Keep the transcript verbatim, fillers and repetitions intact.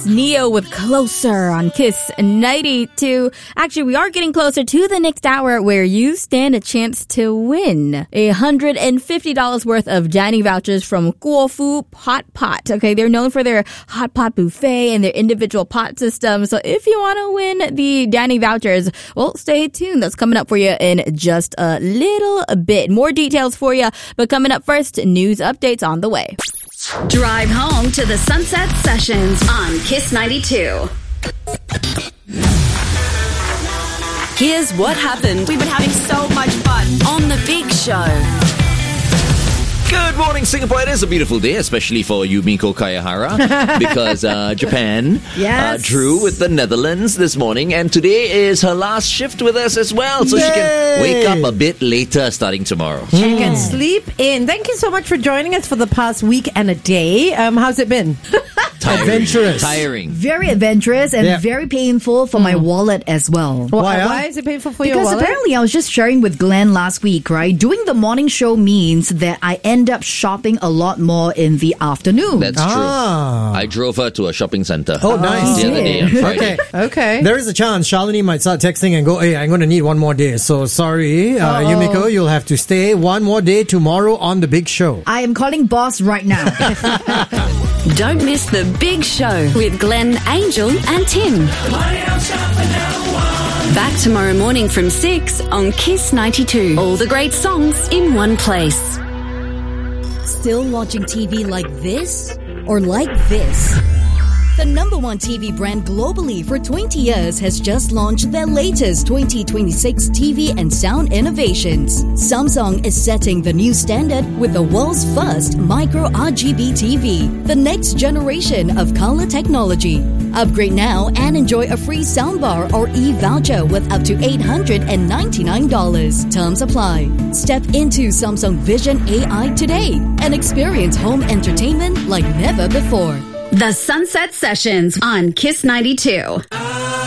Neo with Closer on Kiss ninety-two. Actually, we are getting closer to the next hour where you stand a chance to win one hundred fifty dollars worth of dining vouchers from Guofu Hot Pot. Okay, they're known for their hot pot buffet and their individual pot system. So if you want to win the dining vouchers, well, stay tuned. That's coming up for you in just a little bit. More details for you, but coming up first, news updates on the way. Drive home to the Sunset Sessions on Kiss ninety-two. Here's what happened. We've been having so much fun on The Big Show. Good morning, Singapore. It is a beautiful day, especially for Yumiko Kayahara, because uh, Japan yes. uh, drew with the Netherlands this morning, and today is her last shift with us as well, so Yay. she can wake up a bit later starting tomorrow. She mm. can sleep in. Thank you so much for joining us for the past week and a day. Um, how's it been? Tiring. Adventurous. Tiring. Very adventurous and yeah. very painful for mm. my wallet as well. Why, why, huh? why is it painful for because your wallet? Because apparently I was just sharing with Glenn last week, right? Doing the morning show means that I end up shopping a lot more in the afternoon. That's ah. true. I drove her to a shopping center. Oh, nice. The other day on Friday. Okay. okay. There is a chance Shalini might start texting and go, hey, I'm going to need one more day. So sorry, uh, Yumiko, you'll have to stay one more day tomorrow on The Big Show. I am calling boss right now. Don't miss The Big Show with Glenn, Angel and Tim. Back tomorrow morning from six on Kiss ninety-two. All the great songs in one place. Still watching T V like this? Or like this? The number one T V brand globally for twenty years has just launched their latest twenty twenty-six T V and sound innovations. Samsung is setting the new standard with the world's first micro R G B T V, the next generation of color technology. Upgrade now and enjoy a free soundbar or e-voucher with up to eight hundred ninety-nine dollars. Terms apply. Step into Samsung Vision A I today and experience home entertainment like never before. The Sunset Sessions on Kiss ninety-two.